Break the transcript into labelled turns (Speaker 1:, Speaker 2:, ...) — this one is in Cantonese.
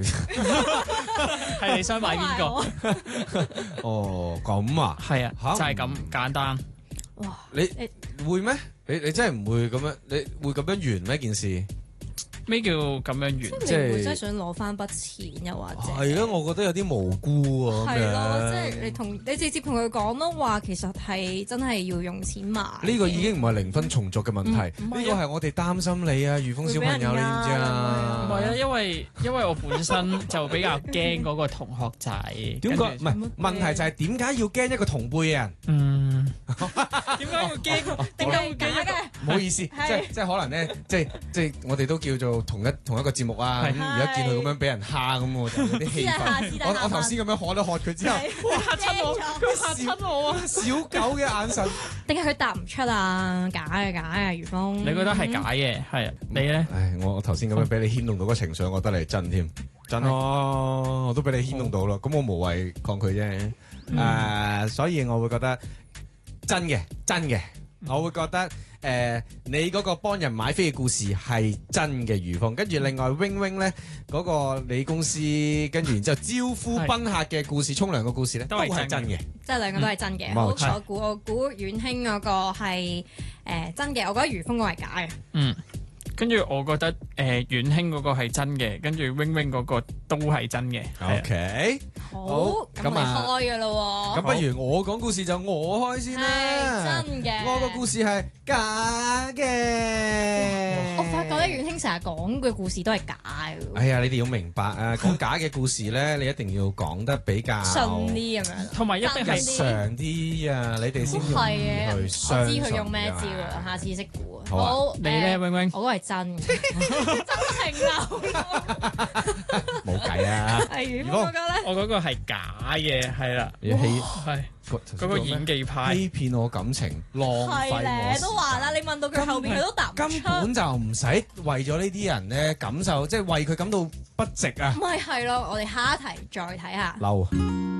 Speaker 1: 係你想買邊個？
Speaker 2: 哦，咁啊，
Speaker 1: 係啊，
Speaker 2: 嚇
Speaker 1: 就係咁簡單。
Speaker 3: 哇！
Speaker 2: 你會咩？你真係唔會咁樣？你會咁樣完咩件事？
Speaker 1: 咩叫咁樣完？
Speaker 3: 即係你會真係想攞翻筆錢，又或者
Speaker 2: 係咯，我覺得有啲無辜啊。
Speaker 3: 係咯，
Speaker 2: 咁樣
Speaker 3: 即係你直接同佢講咯，話其實係真係要用錢買。
Speaker 2: 呢個已經唔係零分重續嘅問題，
Speaker 3: 唔係啊
Speaker 2: 呢個係我哋擔心你啊，余峰小朋友，你知唔知
Speaker 3: 會俾人
Speaker 2: 啊？
Speaker 1: 唔係啊，因為我本身就比較驚嗰個同學仔。
Speaker 2: 點解？
Speaker 1: 跟住
Speaker 2: 唔係問題就係點解要驚一個同輩嘅人？
Speaker 1: 點解要驚？點解會驚一個？
Speaker 2: 唔好意思，
Speaker 3: 係
Speaker 2: 即係可能咧，即係我哋都叫做同一個節目啊。
Speaker 1: 係
Speaker 2: 咁而家見佢咁樣俾人蝦咁，我就有啲氣憤。
Speaker 3: 私底下
Speaker 2: 我頭先咁樣喝一喝佢之後，
Speaker 1: 哇！嚇親我，佢嚇親我啊！
Speaker 2: 小狗嘅眼神。
Speaker 3: 定係佢答唔出啊？假嘅，余峰。
Speaker 1: 你覺得係假嘅？係啊，你咧？
Speaker 2: 唉，我頭先咁樣俾你牽動到個情緒，我覺得你係真添，真咯，我都俾你牽動到啦。咁我無謂抗拒啫。所以我會覺得真嘅，我會覺得你嗰個幫人買飛嘅故事係真嘅，余峰。跟住另外 wing wing 咧嗰個你公司，跟住然之後招呼賓客嘅故事、沖涼嘅故事咧，都係真嘅。
Speaker 3: 即係兩個都係真嘅。
Speaker 2: 冇錯
Speaker 3: 我估遠興嗰個係真嘅，我覺得余峰嗰個係假嘅。
Speaker 1: 嗯。跟住我覺得遠興嗰個係真嘅，跟住 wing wing 嗰個都係真嘅。係啊
Speaker 2: OK，
Speaker 3: 好，
Speaker 2: 好
Speaker 3: 咁我哋開㗎咯喎。
Speaker 2: 咁不如我講故事就我開先啦。
Speaker 3: 係真嘅
Speaker 2: 我個故事係假嘅。
Speaker 3: 我發覺咧，遠興成日講嘅故事都係假嘅，
Speaker 2: 哎呀，你哋要明白啊！講假嘅故事咧，你一定要講得比較
Speaker 3: 順啲咁樣。
Speaker 1: 同埋一定
Speaker 2: 日
Speaker 1: 係
Speaker 2: 常啲啊！你哋先
Speaker 3: 係嘅，
Speaker 2: 容易去
Speaker 3: 我
Speaker 2: 相信
Speaker 3: 知佢用咩招
Speaker 2: 㗎
Speaker 3: 啦，下次識估啊。
Speaker 2: 好啊
Speaker 1: 你咧，wing wing。
Speaker 3: 我嗰個係真嘅，真情流。
Speaker 2: 冇計啊！
Speaker 3: 係余峰嗰個咧，
Speaker 1: 我嗰個係假嘅，係啦，
Speaker 2: 你欺
Speaker 1: 係嗰個演技派。
Speaker 2: 欺騙我感情，浪費我
Speaker 3: 係咧
Speaker 2: 時間
Speaker 3: 都話啦，你問到佢後邊佢都答唔
Speaker 2: 根
Speaker 3: 出。
Speaker 2: 本就唔使為咗呢啲人咧感受，即係為佢感到不值啊！
Speaker 3: 咪係咯，我哋下一題再睇下。
Speaker 2: 嬲。